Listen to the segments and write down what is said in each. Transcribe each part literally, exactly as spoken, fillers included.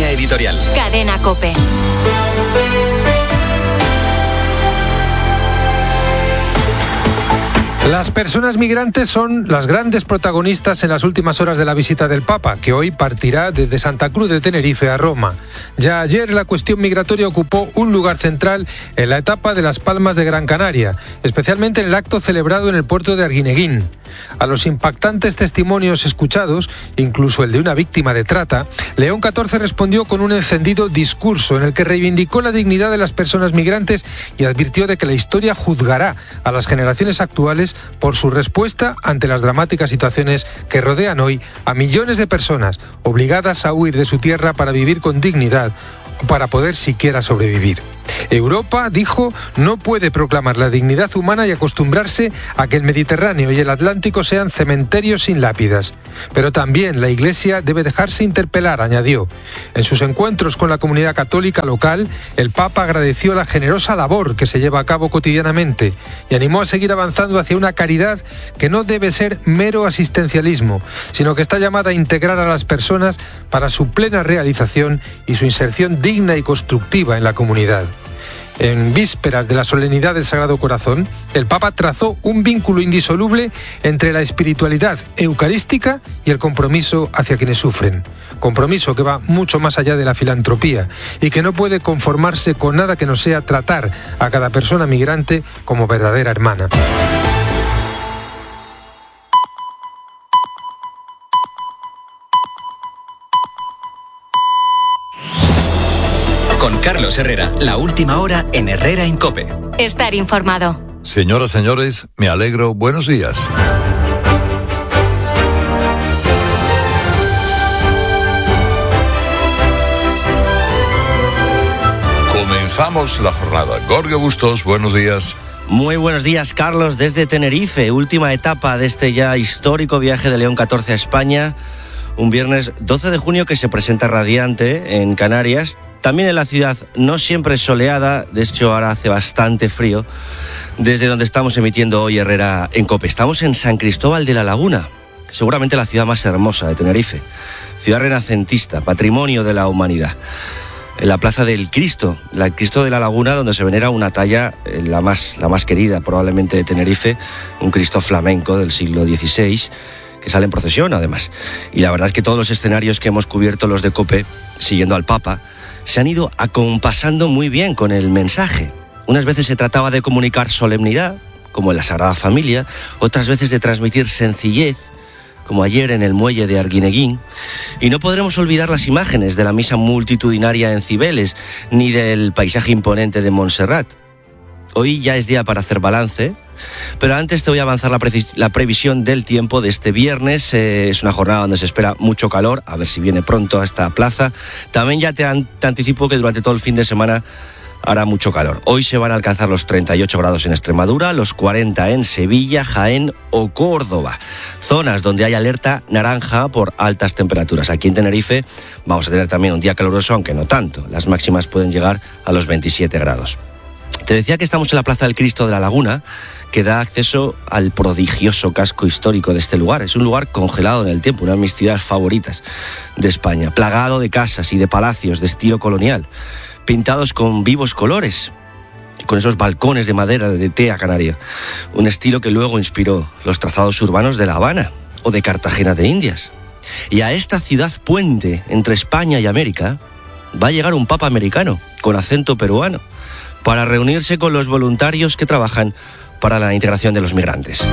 Línea editorial. Cadena COPE. Las personas migrantes son las grandes protagonistas en las últimas horas de la visita del Papa, que hoy partirá desde Santa Cruz de Tenerife a Roma. Ya ayer la cuestión migratoria ocupó un lugar central en la etapa de Las Palmas de Gran Canaria, especialmente en el acto celebrado en el puerto de Arguineguín. A los impactantes testimonios escuchados, incluso el de una víctima de trata, León catorce respondió con un encendido discurso en el que reivindicó la dignidad de las personas migrantes y advirtió de que la historia juzgará a las generaciones actuales por su respuesta ante las dramáticas situaciones que rodean hoy a millones de personas obligadas a huir de su tierra para vivir con dignidad o para poder siquiera sobrevivir. Europa, dijo, no puede proclamar la dignidad humana y acostumbrarse a que el Mediterráneo y el Atlántico sean cementerios sin lápidas. Pero también la Iglesia debe dejarse interpelar, añadió. En sus encuentros con la comunidad católica local, el Papa agradeció la generosa labor que se lleva a cabo cotidianamente y animó a seguir avanzando hacia una caridad que no debe ser mero asistencialismo, sino que está llamada a integrar a las personas para su plena realización y su inserción digna y constructiva en la comunidad. En vísperas de la solemnidad del Sagrado Corazón, el Papa trazó un vínculo indisoluble entre la espiritualidad eucarística y el compromiso hacia quienes sufren. Compromiso que va mucho más allá de la filantropía y que no puede conformarse con nada que no sea tratar a cada persona migrante como verdadera hermana. Con Carlos Herrera, la última hora en Herrera en COPE. Estar informado. Señoras, señores, me alegro. Buenos días. Comenzamos la jornada. Jorge Bustos, buenos días. Muy buenos días, Carlos, desde Tenerife. Última etapa de este ya histórico viaje de León catorce a España. Un viernes doce de junio que se presenta radiante en Canarias. También en la ciudad, no siempre soleada, de hecho ahora hace bastante frío, desde donde estamos emitiendo hoy Herrera en COPE. Estamos en San Cristóbal de la Laguna, seguramente la ciudad más hermosa de Tenerife, ciudad renacentista, patrimonio de la humanidad. En la Plaza del Cristo, el Cristo de la Laguna, donde se venera una talla, la más, la más querida probablemente de Tenerife, un Cristo flamenco del siglo dieciséis, que sale en procesión además. Y la verdad es que todos los escenarios que hemos cubierto los de COPE, siguiendo al Papa, se han ido acompasando muy bien con el mensaje. Unas veces se trataba de comunicar solemnidad, como en la Sagrada Familia, otras veces de transmitir sencillez, como ayer en el muelle de Arguineguín, y no podremos olvidar las imágenes de la misa multitudinaria en Cibeles, ni del paisaje imponente de Montserrat. Hoy ya es día para hacer balance, pero antes te voy a avanzar la, pre- la previsión del tiempo de este viernes. Eh, es una jornada donde se espera mucho calor, a ver si viene pronto a esta plaza. También ya te, an- te anticipo que durante todo el fin de semana hará mucho calor. Hoy se van a alcanzar los treinta y ocho grados en Extremadura, los cuarenta en Sevilla, Jaén o Córdoba. Zonas donde hay alerta naranja por altas temperaturas. Aquí en Tenerife vamos a tener también un día caluroso, aunque no tanto. Las máximas pueden llegar a los veintisiete grados. Te decía que estamos en la Plaza del Cristo de la Laguna, que da acceso al prodigioso casco histórico de este lugar. Es un lugar congelado en el tiempo, una de mis ciudades favoritas de España, plagado de casas y de palacios de estilo colonial, pintados con vivos colores, con esos balcones de madera de tea canaria, un estilo que luego inspiró los trazados urbanos de La Habana o de Cartagena de Indias. Y a esta ciudad puente entre España y América va a llegar un papa americano con acento peruano para reunirse con los voluntarios que trabajan para la integración de los migrantes.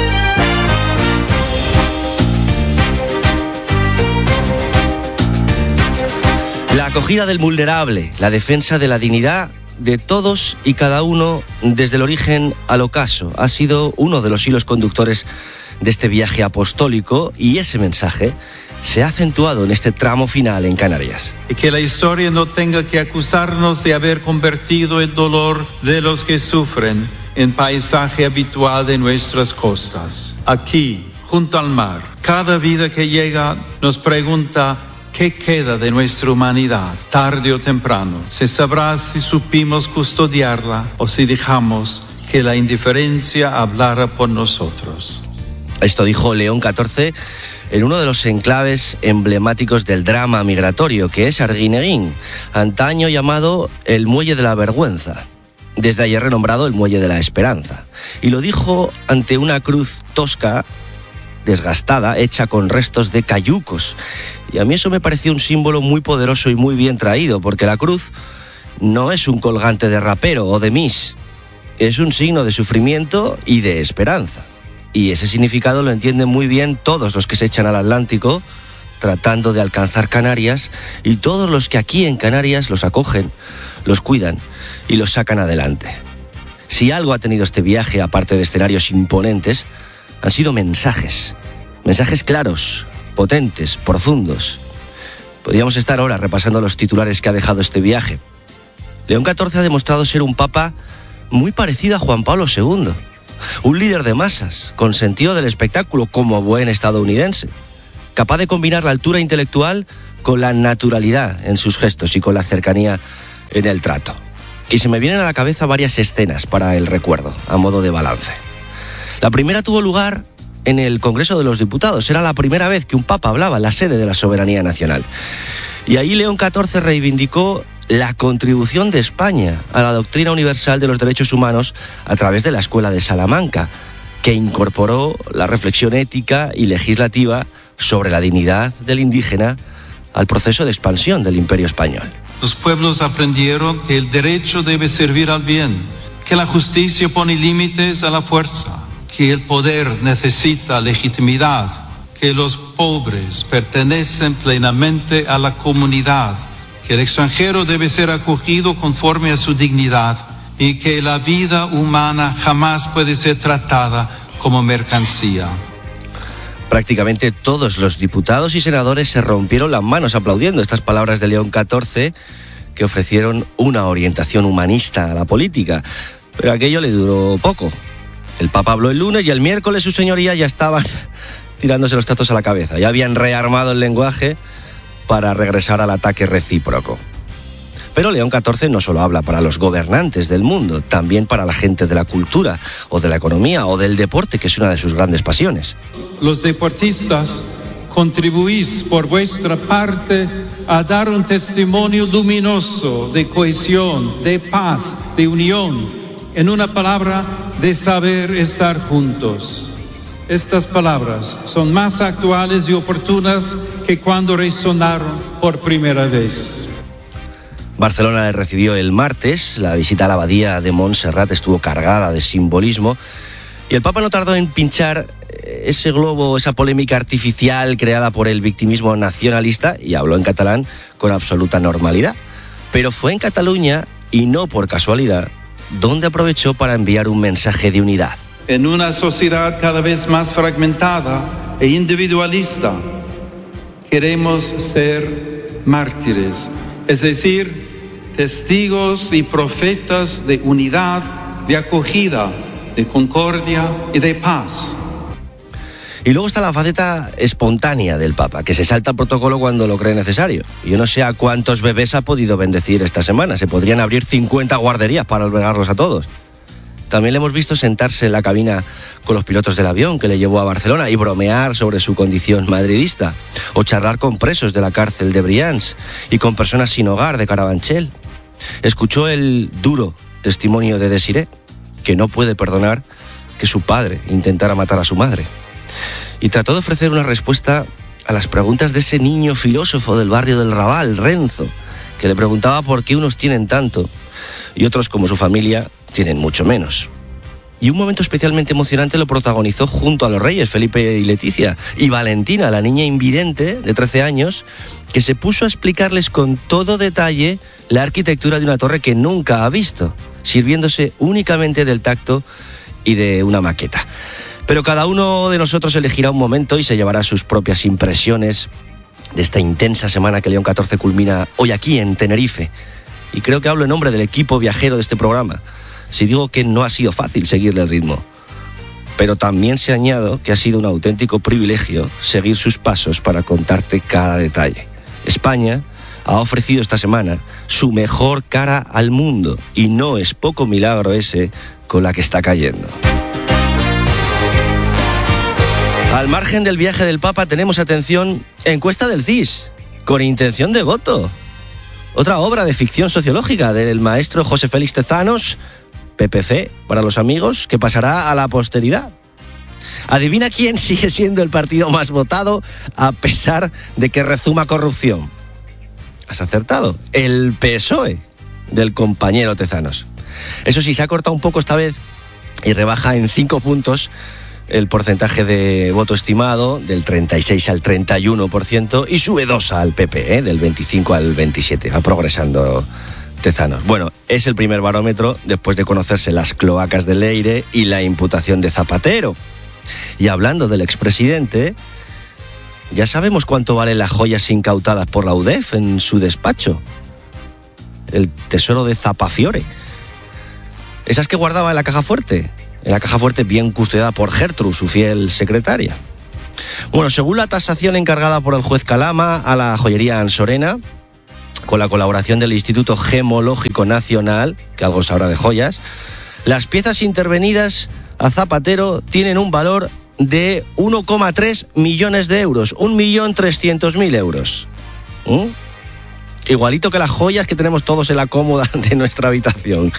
La acogida del vulnerable, la defensa de la dignidad de todos y cada uno desde el origen al ocaso, ha sido uno de los hilos conductores de este viaje apostólico, y ese mensaje se ha acentuado en este tramo final en Canarias. Y que la historia no tenga que acusarnos de haber convertido el dolor de los que sufren en paisaje habitual de nuestras costas. Aquí, junto al mar, cada vida que llega nos pregunta qué queda de nuestra humanidad. Tarde o temprano se sabrá si supimos custodiarla o si dejamos que la indiferencia hablara por nosotros. Esto dijo León catorce en uno de los enclaves emblemáticos del drama migratorio, que es Arguineguín, antaño llamado el Muelle de la Vergüenza, desde ayer renombrado el Muelle de la Esperanza. Y lo dijo ante una cruz tosca, desgastada, hecha con restos de cayucos. Y a mí eso me pareció un símbolo muy poderoso y muy bien traído, porque la cruz no es un colgante de rapero o de mis, es un signo de sufrimiento y de esperanza. Y ese significado lo entienden muy bien todos los que se echan al Atlántico tratando de alcanzar Canarias, y todos los que aquí en Canarias los acogen, los cuidan y los sacan adelante. Si algo ha tenido este viaje, aparte de escenarios imponentes, han sido mensajes, mensajes claros, potentes, profundos. Podríamos estar horas repasando los titulares que ha dejado este viaje. León catorce ha demostrado ser un papa muy parecido a Juan Pablo segundo, un líder de masas, con sentido del espectáculo como buen estadounidense, capaz de combinar la altura intelectual con la naturalidad en sus gestos y con la cercanía en el trato. Y se me vienen a la cabeza varias escenas para el recuerdo, a modo de balance. La primera tuvo lugar en el Congreso de los Diputados. Era la primera vez que un papa hablaba en la sede de la soberanía nacional. Y ahí León catorce reivindicó la contribución de España a la doctrina universal de los derechos humanos a través de la Escuela de Salamanca, que incorporó la reflexión ética y legislativa sobre la dignidad del indígena al proceso de expansión del Imperio español. Los pueblos aprendieron que el derecho debe servir al bien, que la justicia pone límites a la fuerza, que el poder necesita legitimidad, que los pobres pertenecen plenamente a la comunidad, que el extranjero debe ser acogido conforme a su dignidad y que la vida humana jamás puede ser tratada como mercancía. Prácticamente todos los diputados y senadores se rompieron las manos aplaudiendo estas palabras de León catorce, que ofrecieron una orientación humanista a la política. Pero aquello le duró poco. El Papa habló el lunes y el miércoles su señoría ya estaban tirándose los tazos a la cabeza. Ya habían rearmado el lenguaje para regresar al ataque recíproco. Pero León catorce no solo habla para los gobernantes del mundo, también para la gente de la cultura, o de la economía, o del deporte, que es una de sus grandes pasiones. Los deportistas contribuís por vuestra parte a dar un testimonio luminoso de cohesión, de paz, de unión, en una palabra, de saber estar juntos. Estas palabras son más actuales y oportunas que cuando resonaron por primera vez. Barcelona le recibió el martes. La visita a la abadía de Montserrat estuvo cargada de simbolismo y el Papa no tardó en pinchar ese globo, esa polémica artificial creada por el victimismo nacionalista, y habló en catalán con absoluta normalidad. Pero fue en Cataluña, y no por casualidad, donde aprovechó para enviar un mensaje de unidad. En una sociedad cada vez más fragmentada e individualista, queremos ser mártires, es decir, testigos y profetas de unidad, de acogida, de concordia y de paz. Y luego está la faceta espontánea del Papa, que se salta el protocolo cuando lo cree necesario. Yo no sé a cuántos bebés ha podido bendecir esta semana. Se podrían abrir cincuenta guarderías para albergarlos a todos. También le hemos visto sentarse en la cabina con los pilotos del avión que le llevó a Barcelona y bromear sobre su condición madridista, o charlar con presos de la cárcel de Brians y con personas sin hogar de Carabanchel. Escuchó el duro testimonio de Desiré, que no puede perdonar que su padre intentara matar a su madre. Y trató de ofrecer una respuesta a las preguntas de ese niño filósofo del barrio del Raval, Renzo, que le preguntaba por qué unos tienen tanto y otros, como su familia, tienen mucho menos. Y un momento especialmente emocionante lo protagonizó junto a los reyes, Felipe y Leticia, y Valentina, la niña invidente de trece años, que se puso a explicarles con todo detalle la arquitectura de una torre que nunca ha visto, sirviéndose únicamente del tacto y de una maqueta. Pero cada uno de nosotros elegirá un momento y se llevará sus propias impresiones de esta intensa semana que León catorce culmina hoy aquí en Tenerife. Y creo que hablo en nombre del equipo viajero de este programa si digo que no ha sido fácil seguirle el ritmo. Pero también se añado que ha sido un auténtico privilegio seguir sus pasos para contarte cada detalle. España ha ofrecido esta semana su mejor cara al mundo, y no es poco milagro ese con la que está cayendo. Al margen del viaje del Papa tenemos, atención, encuesta del C I S, con intención de voto. Otra obra de ficción sociológica del maestro José Félix Tezanos, P P C para los amigos, que pasará a la posteridad. Adivina quién sigue siendo el partido más votado a pesar de que rezuma corrupción. Has acertado, el P S O E del compañero Tezanos. Eso sí, se ha cortado un poco esta vez y rebaja en cinco puntos el porcentaje de voto estimado del treinta y seis al treinta y uno por ciento y sube dos al P P, ¿eh? del veinticinco al veintisiete. Va progresando Tezanos. Bueno, es el primer barómetro después de conocerse las cloacas de Leire y la imputación de Zapatero. Y hablando del expresidente, ya sabemos cuánto valen las joyas incautadas por la U D E F en su despacho. El tesoro de Zapafiore. Esas que guardaba en la caja fuerte. En la caja fuerte bien custodiada por Gertrude, su fiel secretaria. Bueno, según la tasación encargada por el juez Calama a la joyería Ansorena, con la colaboración del Instituto Gemológico Nacional, que algo sabrá de joyas, las piezas intervenidas a Zapatero tienen un valor de uno coma tres millones de euros, un millón trescientos mil euros. ¿Mm? Igualito que las joyas que tenemos todos en la cómoda de nuestra habitación.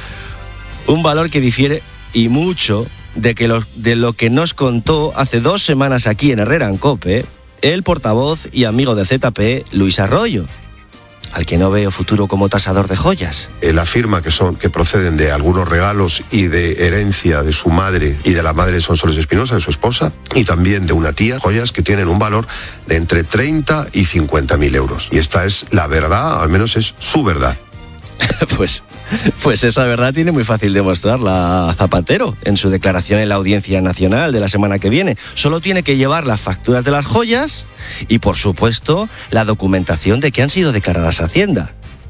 Un valor que difiere y mucho de, que los, de lo que nos contó hace dos semanas aquí en Herrera en COPE el portavoz y amigo de Z P, Luis Arroyo, al que no veo futuro como tasador de joyas. Él afirma que son que proceden de algunos regalos y de herencia de su madre y de la madre de Sonsoles Espinosa, de su esposa, y también de una tía, joyas que tienen un valor de entre treinta y cincuenta mil euros. Y esta es la verdad, al menos es su verdad. Pues, pues esa verdad tiene muy fácil demostrarla Zapatero en su declaración en la Audiencia Nacional de la semana que viene. Solo tiene que llevar las facturas de las joyas y, por supuesto, la documentación de que han sido declaradas a Hacienda.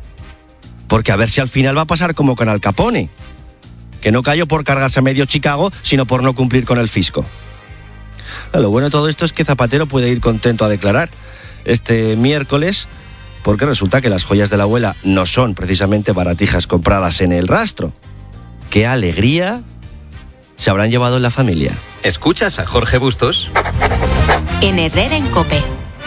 Porque a ver si al final va a pasar como con Al Capone, que no cayó por cargarse a medio Chicago, sino por no cumplir con el fisco. Lo bueno de todo esto es que Zapatero puede ir contento a declarar este miércoles, porque resulta que las joyas de la abuela no son precisamente baratijas compradas en el rastro. ¡Qué alegría se habrán llevado en la familia! ¿Escuchas a Jorge Bustos? En Herrera en COPE.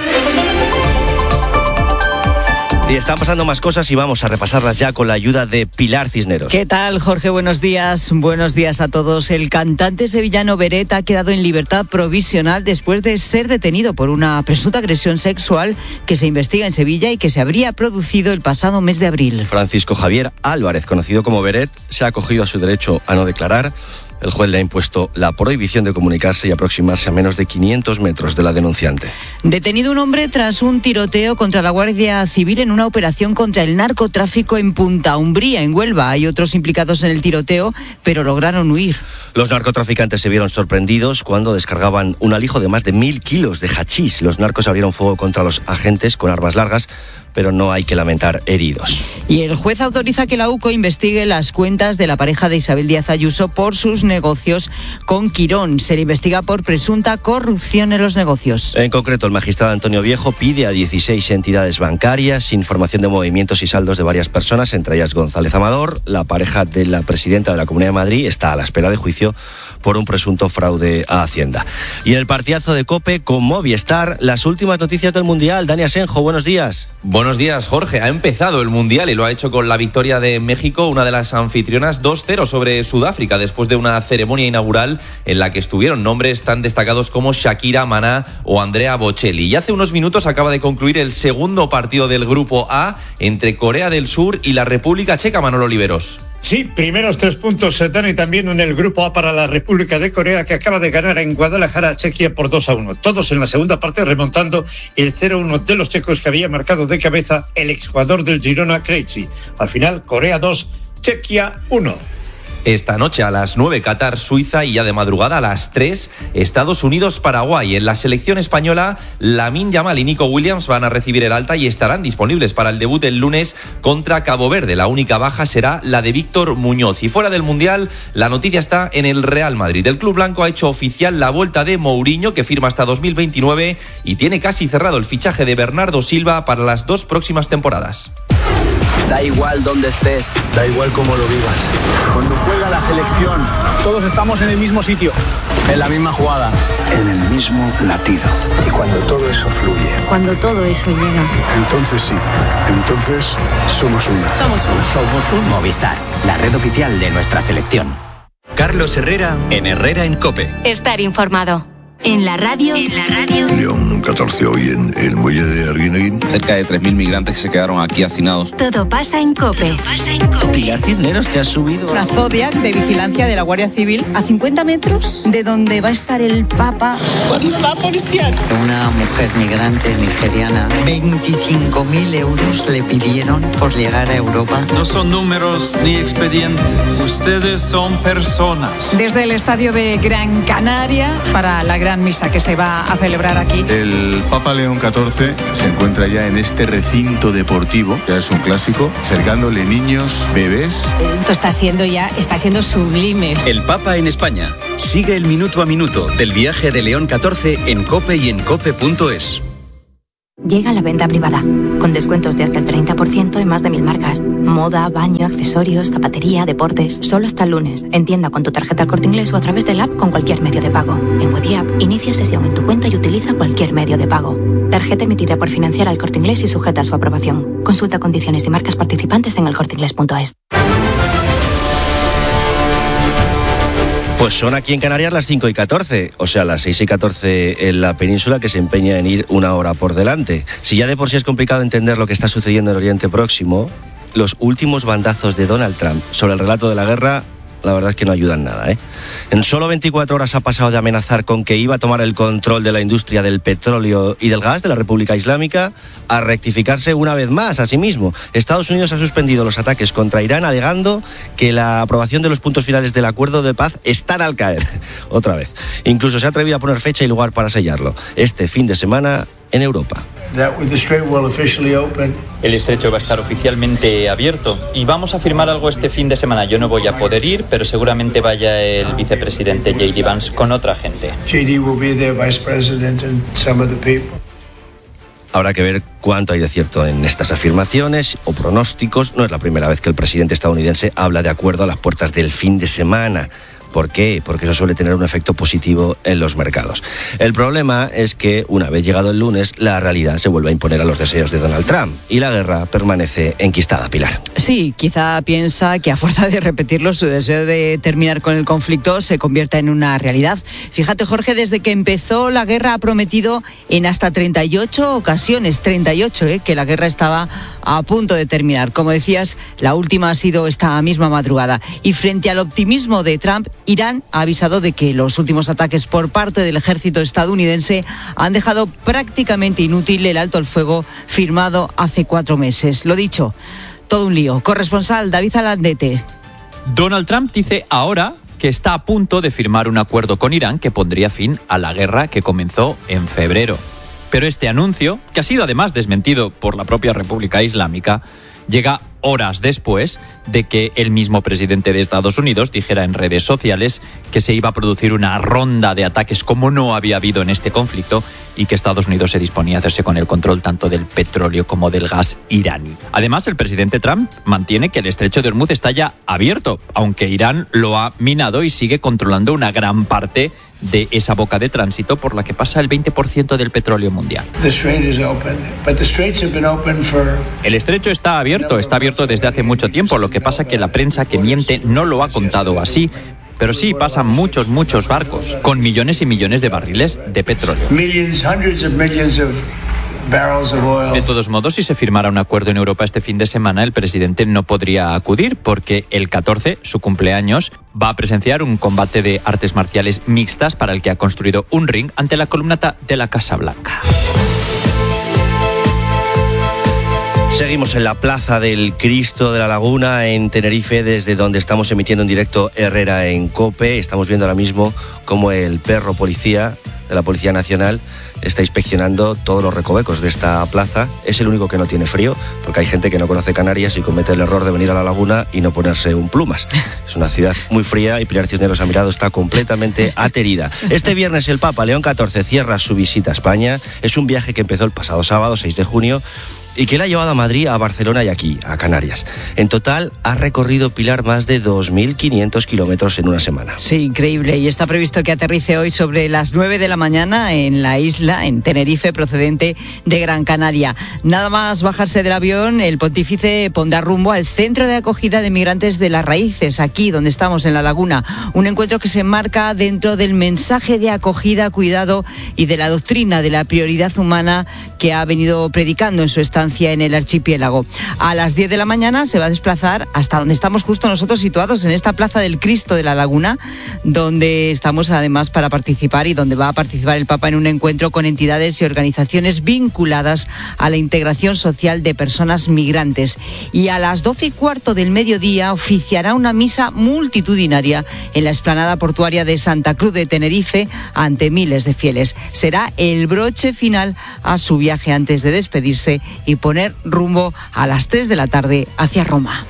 Y están pasando más cosas y vamos a repasarlas ya con la ayuda de Pilar Cisneros. ¿Qué tal, Jorge? Buenos días. Buenos días a todos. El cantante sevillano Beret ha quedado en libertad provisional después de ser detenido por una presunta agresión sexual que se investiga en Sevilla y que se habría producido el pasado mes de abril. Francisco Javier Álvarez, conocido como Beret, se ha acogido a su derecho a no declarar. El juez le ha impuesto la prohibición de comunicarse y aproximarse a menos de quinientos metros de la denunciante. Detenido un hombre tras un tiroteo contra la Guardia Civil en una operación contra el narcotráfico en Punta Umbría, en Huelva. Hay otros implicados en el tiroteo, pero lograron huir. Los narcotraficantes se vieron sorprendidos cuando descargaban un alijo de más de mil kilos de hachís. Los narcos abrieron fuego contra los agentes con armas largas, pero no hay que lamentar heridos. Y el juez autoriza que la UCO investigue las cuentas de la pareja de Isabel Díaz Ayuso por sus negocios con Quirón. Se le investiga por presunta corrupción en los negocios. En concreto, el magistrado Antonio Viejo pide a dieciséis entidades bancarias información de movimientos y saldos de varias personas, entre ellas González Amador. La pareja de la presidenta de la Comunidad de Madrid está a la espera de juicio por un presunto fraude a Hacienda. Y en el partidazo de COPE con Movistar, las últimas noticias del Mundial. Dani Asenjo, buenos días. Buenos días, Jorge. Ha empezado el Mundial y lo ha hecho con la victoria de México, una de las anfitrionas, dos cero sobre Sudáfrica, después de una ceremonia inaugural en la que estuvieron nombres tan destacados como Shakira, Maná o Andrea Bocelli. Y hace unos minutos acaba de concluir el segundo partido del Grupo A entre Corea del Sur y la República Checa, Manolo Oliveros. Sí, primeros tres puntos, Dani, también en el Grupo A para la República de Corea, que acaba de ganar en Guadalajara a Chequia por dos a uno. Todos en la segunda parte remontando el cero uno de los checos que había marcado de cabeza el exjugador del Girona, Krejci. Al final, Corea dos, Chequia uno. Esta noche a las nueve Qatar, Suiza, y ya de madrugada a las tres Estados Unidos, Paraguay. En la selección española, Lamine Yamal y Nico Williams van a recibir el alta y estarán disponibles para el debut el lunes contra Cabo Verde. La única baja será la de Víctor Muñoz. Y fuera del Mundial, la noticia está en el Real Madrid. El club blanco ha hecho oficial la vuelta de Mourinho, que firma hasta dos mil veintinueve, y tiene casi cerrado el fichaje de Bernardo Silva para las dos próximas temporadas. Da igual dónde estés. Da igual cómo lo vivas. Cuando juega la selección, todos estamos en el mismo sitio. En la misma jugada. En el mismo latido. Y cuando todo eso fluye. Cuando todo eso llega. Entonces sí. Entonces somos uno. Somos uno. Somos un Movistar, la red oficial de nuestra selección. Carlos Herrera en Herrera en COPE. Estar informado. En la radio. En la radio. León catorce hoy en el muelle de Arguineguín. Cerca de tres mil migrantes que se quedaron aquí hacinados. Todo pasa en COPE. Todo pasa en COPE. Pilar Cisneros, te has subido. Una Zodiac de vigilancia de la Guardia Civil a cincuenta metros de donde va a estar el Papa. La policía. Una mujer migrante nigeriana, veinticinco mil euros le pidieron por llegar a Europa. No son números ni expedientes. Ustedes son personas. Desde el estadio de Gran Canaria para la gran misa que se va a celebrar aquí. El Papa León catorce se encuentra ya en este recinto deportivo, ya es un clásico, acercándole niños, bebés. Esto está siendo ya, está siendo sublime. El Papa en España. Sigue el minuto a minuto del viaje de León catorce en COPE y en cope punto es. Llega la venta privada, con descuentos de hasta el treinta por ciento en más de mil marcas. Moda, baño, accesorios, zapatería, deportes. Solo hasta el lunes. En tienda con tu tarjeta El Corte Inglés o a través del app con cualquier medio de pago. En Web y App, inicia sesión en tu cuenta y utiliza cualquier medio de pago. Tarjeta emitida por Financiera El Corte Inglés y sujeta a su aprobación. Consulta condiciones y marcas participantes en el corte inglés punto es. Pues son aquí en Canarias las cinco y catorce, o sea, las seis y catorce en la península, que se empeña en ir una hora por delante. Si ya de por sí es complicado entender lo que está sucediendo en Oriente Próximo, los últimos bandazos de Donald Trump sobre el relato de la guerra, la verdad es que no ayudan nada, ¿eh? En solo veinticuatro horas ha pasado de amenazar con que iba a tomar el control de la industria del petróleo y del gas de la República Islámica a rectificarse una vez más a sí mismo. Estados Unidos ha suspendido los ataques contra Irán alegando que la aprobación de los puntos finales del acuerdo de paz están al caer. Otra vez. Incluso se ha atrevido a poner fecha y lugar para sellarlo. Este fin de semana en Europa. El estrecho va a estar oficialmente abierto y vamos a firmar algo este fin de semana. Yo no voy a poder ir, pero seguramente vaya el vicepresidente J D Vance con otra gente. J D will be there, vice president and some of the people. Habrá que ver cuánto hay de cierto en estas afirmaciones o pronósticos. No es la primera vez que el presidente estadounidense habla de acuerdo a las puertas del fin de semana. ¿Por qué? Porque eso suele tener un efecto positivo en los mercados. El problema es que, una vez llegado el lunes, la realidad se vuelve a imponer a los deseos de Donald Trump y la guerra permanece enquistada, Pilar. Sí, quizá piensa que a fuerza de repetirlo, su deseo de terminar con el conflicto se convierta en una realidad. Fíjate, Jorge, desde que empezó la guerra ha prometido en hasta treinta y ocho ocasiones, treinta y ocho, ¿eh? que la guerra estaba a punto de terminar. Como decías, la última ha sido esta misma madrugada. Y frente al optimismo de Trump, Irán ha avisado de que los últimos ataques por parte del ejército estadounidense han dejado prácticamente inútil el alto al fuego firmado hace cuatro meses. Lo dicho, todo un lío. Corresponsal David Alandete. Donald Trump dice ahora que está a punto de firmar un acuerdo con Irán que pondría fin a la guerra que comenzó en febrero. Pero este anuncio, que ha sido además desmentido por la propia República Islámica, llega horas después de que el mismo presidente de Estados Unidos dijera en redes sociales que se iba a producir una ronda de ataques como no había habido en este conflicto y que Estados Unidos se disponía a hacerse con el control tanto del petróleo como del gas iraní. Además, el presidente Trump mantiene que el estrecho de Hormuz está ya abierto, aunque Irán lo ha minado y sigue controlando una gran parte de esa boca de tránsito por la que pasa el veinte por ciento del petróleo mundial. El estrecho está abierto, está abierto desde hace mucho tiempo, lo que pasa que la prensa que miente no lo ha contado así. Pero sí, pasan muchos, muchos barcos con millones y millones de barriles de petróleo. De todos modos, si se firmara un acuerdo en Europa este fin de semana, el presidente no podría acudir porque el catorce, su cumpleaños, va a presenciar un combate de artes marciales mixtas para el que ha construido un ring ante la columnata de la Casa Blanca. Seguimos en la Plaza del Cristo de la Laguna, en Tenerife, desde donde estamos emitiendo en directo Herrera en COPE. Estamos viendo ahora mismo cómo el perro policía de la Policía Nacional está inspeccionando todos los recovecos de esta plaza. Es el único que no tiene frío, porque hay gente que no conoce Canarias y comete el error de venir a la laguna y no ponerse un plumas. Es una ciudad muy fría y Pilar Cisneros ha mirado, está completamente aterida. Este viernes el Papa León catorce cierra su visita a España. Es un viaje que empezó el pasado sábado, seis de junio, y que la ha llevado a Madrid, a Barcelona y aquí, a Canarias. En total ha recorrido Pilar más de dos mil quinientos kilómetros en una semana. Sí, increíble. Y está previsto que aterrice hoy sobre las nueve de la mañana en la isla, en Tenerife, procedente de Gran Canaria. Nada más bajarse del avión, el pontífice pondrá rumbo al centro de acogida de migrantes de Las Raíces, aquí donde estamos, en La Laguna. Un encuentro que se enmarca dentro del mensaje de acogida, cuidado y de la doctrina de la prioridad humana que ha venido predicando en su estancia en el archipiélago. A las diez de la mañana se va a desplazar hasta donde estamos justo nosotros situados, en esta Plaza del Cristo de La Laguna, donde estamos además para participar y donde va a participar el Papa en un encuentro con entidades y organizaciones vinculadas a la integración social de personas migrantes. Y a las doce y cuarto del mediodía oficiará una misa multitudinaria en la explanada portuaria de Santa Cruz de Tenerife ante miles de fieles. Será el broche final a su viaje antes de despedirse y poner rumbo a las tres de la tarde hacia Roma.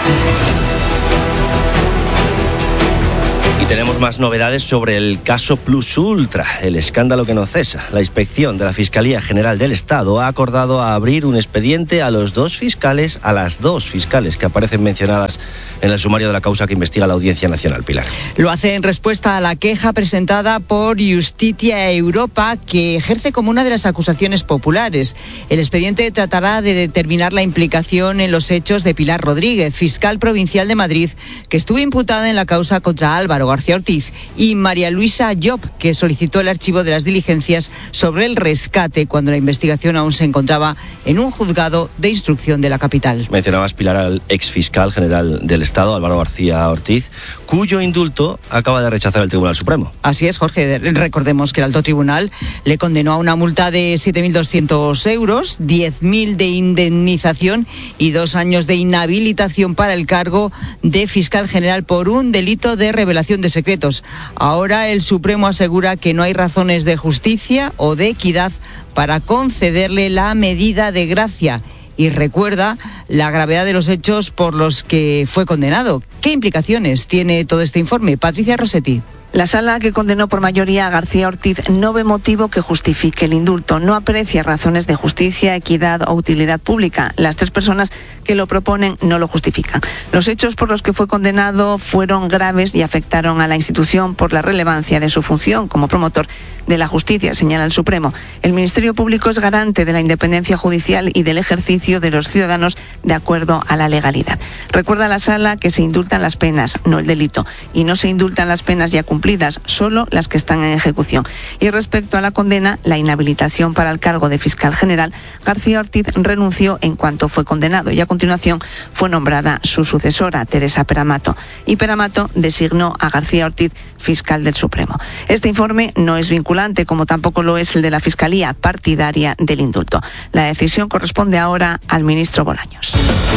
Y tenemos más novedades sobre el caso Plus Ultra, el escándalo que no cesa. La inspección de la Fiscalía General del Estado ha acordado abrir un expediente a los dos fiscales, a las dos fiscales que aparecen mencionadas en el sumario de la causa que investiga la Audiencia Nacional. Pilar. Lo hace en respuesta a la queja presentada por Justitia Europa, que ejerce como una de las acusaciones populares. El expediente tratará de determinar la implicación en los hechos de Pilar Rodríguez, fiscal provincial de Madrid, que estuvo imputada en la causa contra Álvaro García Ortiz, y María Luisa Llop, que solicitó el archivo de las diligencias sobre el rescate cuando la investigación aún se encontraba en un juzgado de instrucción de la capital. Mencionabas, Pilar, al exfiscal general del Estado, Álvaro García Ortiz, cuyo indulto acaba de rechazar el Tribunal Supremo. Así es, Jorge. Recordemos que el alto tribunal le condenó a una multa de siete mil doscientos euros, diez mil de indemnización y dos años de inhabilitación para el cargo de fiscal general por un delito de revelación de secretos. Ahora el Supremo asegura que no hay razones de justicia o de equidad para concederle la medida de gracia y recuerda la gravedad de los hechos por los que fue condenado. ¿Qué implicaciones tiene todo este informe? Patricia Rossetti. La sala, que condenó por mayoría a García Ortiz, no ve motivo que justifique el indulto. No aprecia razones de justicia, equidad o utilidad pública. Las tres personas que lo proponen no lo justifican. Los hechos por los que fue condenado fueron graves y afectaron a la institución por la relevancia de su función como promotor de la justicia, señala el Supremo. El Ministerio Público es garante de la independencia judicial y del ejercicio de los ciudadanos de acuerdo a la legalidad. Recuerda a la sala que se indultan las penas, no el delito, y no se indultan las penas ya cumplidas, solo las que están en ejecución. Y respecto a la condena, la inhabilitación para el cargo de fiscal general, García Ortiz renunció en cuanto fue condenado y a continuación fue nombrada su sucesora, Teresa Peramato. Y Peramato designó a García Ortiz fiscal del Supremo. Este informe no es vinculante, como tampoco lo es el de la Fiscalía, partidaria del indulto. La decisión corresponde ahora al ministro Bolaños.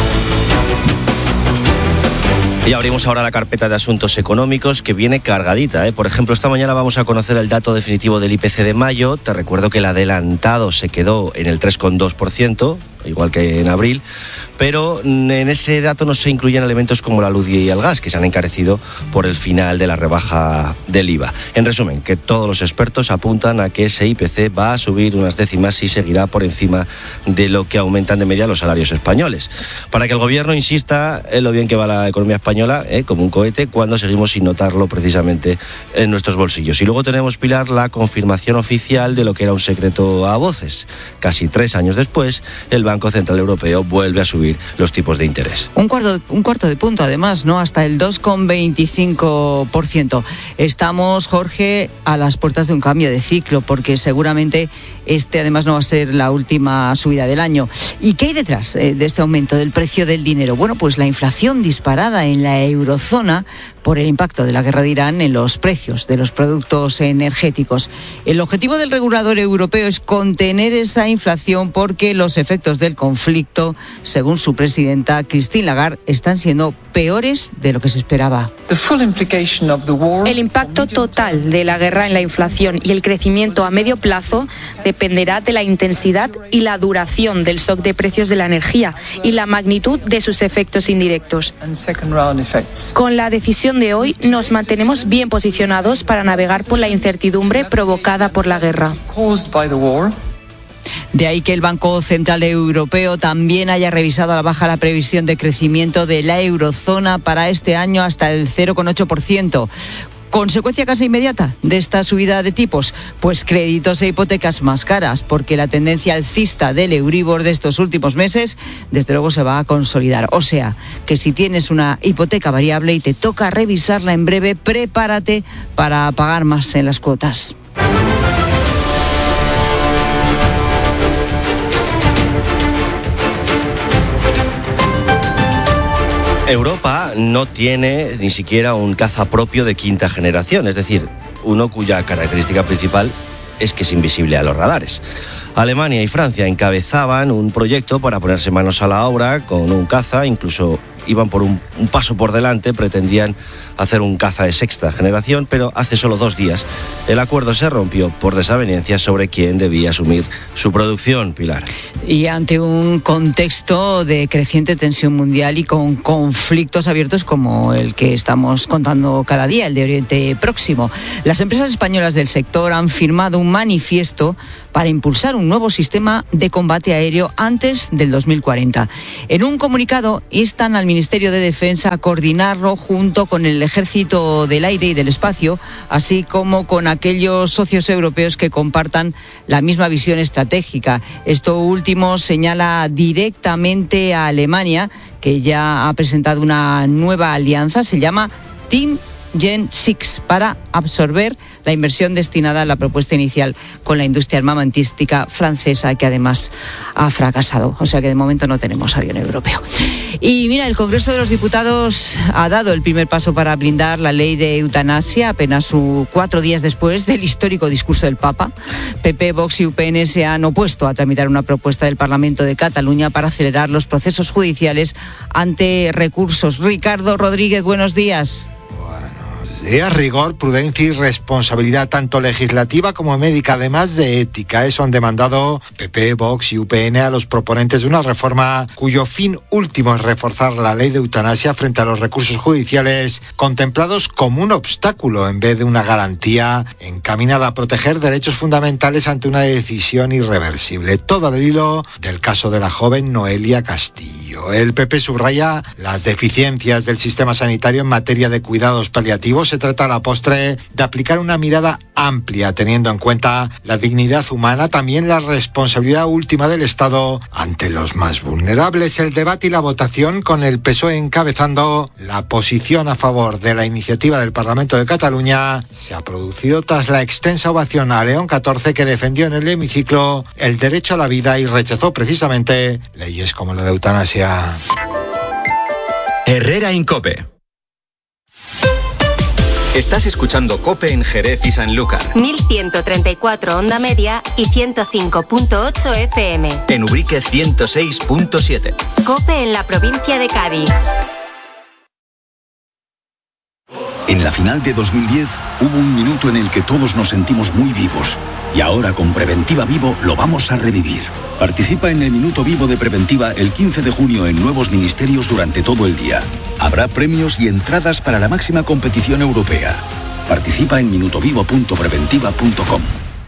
Y abrimos ahora la carpeta de asuntos económicos, que viene cargadita, ¿eh? Por ejemplo, esta mañana vamos a conocer el dato definitivo del I P C de mayo. Te recuerdo que el adelantado se quedó en el tres coma dos por ciento, igual que en abril, pero en ese dato no se incluyen elementos como la luz y el gas, que se han encarecido por el final de la rebaja del I V A. En resumen, que todos los expertos apuntan a que ese I P C va a subir unas décimas y seguirá por encima de lo que aumentan de media los salarios españoles. Para que el gobierno insista en lo bien que va la economía española, ¿eh? como un cohete, cuando seguimos sin notarlo precisamente en nuestros bolsillos. Y luego tenemos, Pilar, la confirmación oficial de lo que era un secreto a voces. Casi tres años después, el Banco Central Europeo vuelve a subir los tipos de interés. Un cuarto, un cuarto de punto, además, ¿no? Hasta el dos coma veinticinco por ciento. Estamos, Jorge, a las puertas de un cambio de ciclo, porque seguramente este, además, no va a ser la última subida del año. ¿Y qué hay detrás eh, de este aumento del precio del dinero? Bueno, pues la inflación disparada en la eurozona por el impacto de la guerra de Irán en los precios de los productos energéticos. El objetivo del regulador europeo es contener esa inflación porque los efectos del conflicto, según su presidenta Christine Lagarde, están siendo peores de lo que se esperaba. El impacto total de la guerra en la inflación y el crecimiento a medio plazo dependerá de la intensidad y la duración del shock de precios de la energía y la magnitud de sus efectos indirectos. Con la decisión de hoy nos mantenemos bien posicionados para navegar por la incertidumbre provocada por la guerra. De ahí que el Banco Central Europeo también haya revisado a la baja la previsión de crecimiento de la eurozona para este año hasta el cero coma ocho por ciento. ¿Consecuencia casi inmediata de esta subida de tipos? Pues créditos e hipotecas más caras, porque la tendencia alcista del Euribor de estos últimos meses, desde luego, se va a consolidar. O sea, que si tienes una hipoteca variable y te toca revisarla en breve, prepárate para pagar más en las cuotas. Europa no tiene ni siquiera un caza propio de quinta generación, es decir, uno cuya característica principal es que es invisible a los radares. Alemania y Francia encabezaban un proyecto para ponerse manos a la obra con un caza, incluso iban por un, un paso por delante, pretendían hacer un caza de sexta generación, pero hace solo dos días el acuerdo se rompió por desavenencias sobre quién debía asumir su producción, Pilar. Y ante un contexto de creciente tensión mundial y con conflictos abiertos como el que estamos contando cada día, el de Oriente Próximo, las empresas españolas del sector han firmado un manifiesto para impulsar un nuevo sistema de combate aéreo antes del dos mil cuarenta. En un comunicado instan al Ministerio de Defensa a coordinarlo junto con el Ejército del Aire y del Espacio, así como con aquellos socios europeos que compartan la misma visión estratégica. Esto último señala directamente a Alemania, que ya ha presentado una nueva alianza, se llama Team Gen seis, para absorber la inversión destinada a la propuesta inicial con la industria armamentística francesa, que además ha fracasado. O sea que de momento no tenemos avión europeo. Y mira, el Congreso de los Diputados ha dado el primer paso para blindar la ley de eutanasia apenas su, cuatro días después del histórico discurso del Papa. P P, Vox y U P N se han opuesto a tramitar una propuesta del Parlamento de Cataluña para acelerar los procesos judiciales ante recursos. Ricardo Rodríguez, buenos días. A rigor, prudencia y responsabilidad tanto legislativa como médica, además de ética. Eso han demandado P P, Vox y U P N a los proponentes de una reforma cuyo fin último es reforzar la ley de eutanasia frente a los recursos judiciales contemplados como un obstáculo en vez de una garantía encaminada a proteger derechos fundamentales ante una decisión irreversible. Todo al hilo del caso de la joven Noelia Castillo. El P P subraya las deficiencias del sistema sanitario en materia de cuidados paliativos. Se trata a la postre de aplicar una mirada amplia, teniendo en cuenta la dignidad humana, también la responsabilidad última del Estado ante los más vulnerables. El debate y la votación, con el P S O E encabezando la posición a favor de la iniciativa del Parlamento de Cataluña, se ha producido tras la extensa ovación a León catorce, que defendió en el hemiciclo el derecho a la vida y rechazó precisamente leyes como la de eutanasia. Herrera Incope. Estás escuchando COPE en Jerez y Sanlúcar. mil ciento treinta y cuatro onda media y ciento cinco punto ocho F M. En Ubrique ciento seis punto siete. COPE en la provincia de Cádiz. En la final de dos mil diez hubo un minuto en el que todos nos sentimos muy vivos. Y ahora con Preventiva Vivo lo vamos a revivir. Participa en el Minuto Vivo de Preventiva el quince de junio en nuevos ministerios durante todo el día. Habrá premios y entradas para la máxima competición europea. Participa en minutovivo punto preventiva punto com.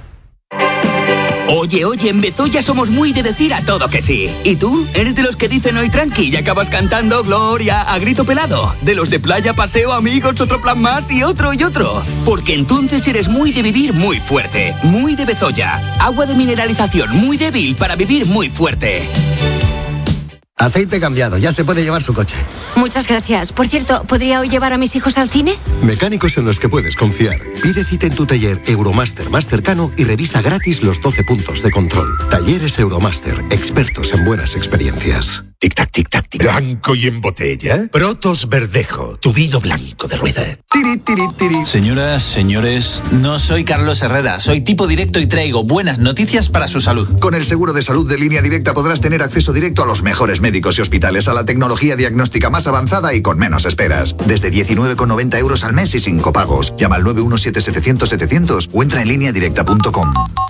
Oye, oye, en Bezoya somos muy de decir a todo que sí. ¿Y tú? ¿Eres de los que dicen hoy tranqui y acabas cantando Gloria a grito pelado? ¿De los de playa, paseo, amigos, otro plan más y otro y otro? Porque entonces eres muy de vivir muy fuerte. Muy de Bezoya. Agua de mineralización muy débil para vivir muy fuerte. Aceite cambiado, ya se puede llevar su coche. Muchas gracias. Por cierto, ¿podría hoy llevar a mis hijos al cine? Mecánicos en los que puedes confiar. Pide cita en tu taller Euromaster más cercano y revisa gratis los doce puntos de control. Talleres Euromaster, expertos en buenas experiencias. Tic-tac, tic-tac, tic. ¿Blanco y en botella? Protos Verdejo, tu vino blanco de rueda. Tiri, tiri, tiri. Señoras, señores, no soy Carlos Herrera, soy tipo directo y traigo buenas noticias para su salud. Con el seguro de salud de Línea Directa podrás tener acceso directo a los mejores médicos y hospitales, a la tecnología diagnóstica más avanzada y con menos esperas. Desde diecinueve con noventa euros al mes y sin copagos. Llama al nueve uno siete setecientos setecientos o entra en línea directa punto com.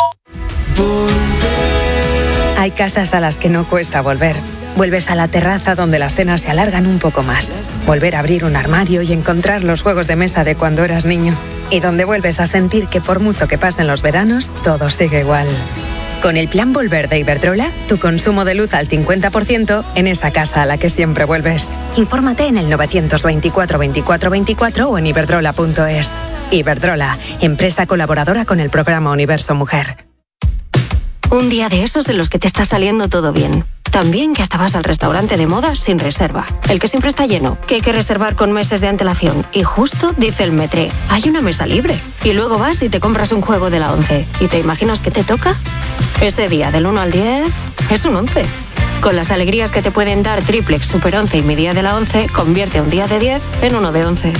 Hay casas a las que no cuesta volver. Vuelves a la terraza donde las cenas se alargan un poco más. Volver a abrir un armario y encontrar los juegos de mesa de cuando eras niño. Y donde vuelves a sentir que por mucho que pasen los veranos, todo sigue igual. Con el plan Volver de Iberdrola, tu consumo de luz al cincuenta por ciento en esa casa a la que siempre vuelves. Infórmate en el novecientos veinticuatro veinticuatro veinticuatro o en iberdrola punto es. Iberdrola, empresa colaboradora con el programa Universo Mujer. Un día de esos en los que te está saliendo todo bien. Tan bien que hasta vas al restaurante de moda sin reserva. El que siempre está lleno, que hay que reservar con meses de antelación. Y justo dice el metre, hay una mesa libre. Y luego vas y te compras un juego de la once. ¿Y te imaginas qué te toca? Ese día del uno al diez es un once. Con las alegrías que te pueden dar Triplex, Super once y mi día de la once, convierte un día de diez en uno de once.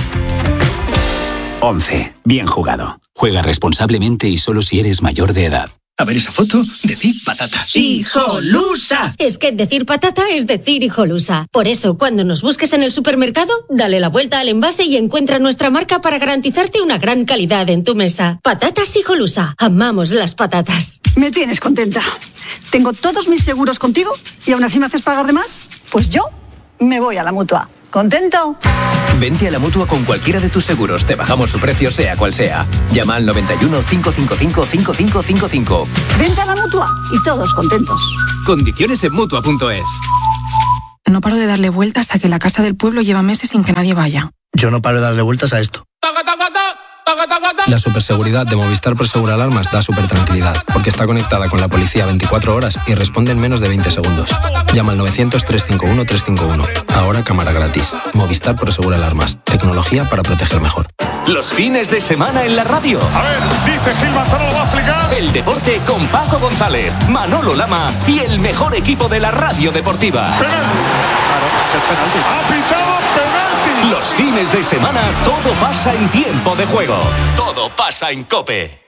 once. Bien jugado. Juega responsablemente y solo si eres mayor de edad. A ver esa foto, decir patata. ¡Hijolusa! Es que decir patata es decir hijolusa. Por eso, cuando nos busques en el supermercado, dale la vuelta al envase y encuentra nuestra marca para garantizarte una gran calidad en tu mesa. Patatas Hijolusa. Amamos las patatas. Me tienes contenta. Tengo todos mis seguros contigo y aún así me haces pagar de más. Pues yo me voy a la Mutua. ¿Contento? Vente a la Mutua con cualquiera de tus seguros. Te bajamos su precio sea cual sea. Llama al noventa y uno, cinco cinco cinco, cinco cinco cinco cinco. Vente a la Mutua y todos contentos. Condiciones en Mutua punto es. No paro de darle vueltas a que la casa del pueblo lleva meses sin que nadie vaya. Yo no paro de darle vueltas a esto. La superseguridad de Movistar Prosegur Alarmas da súper tranquilidad, porque está conectada con la policía veinticuatro horas y responde en menos de veinte segundos. Llama al novecientos, trescientos cincuenta y uno, trescientos cincuenta y uno. Ahora cámara gratis. Movistar Prosegur Alarmas. Tecnología para proteger mejor. Los fines de semana en la radio. A ver, dice Gil Manzano, lo va a explicar. El deporte con Paco González, Manolo Lama y el mejor equipo de la radio deportiva. Penalti. Claro, es penalti. Ha pitado penalti. Los fines de semana todo pasa en tiempo de juego. Todo pasa en COPE.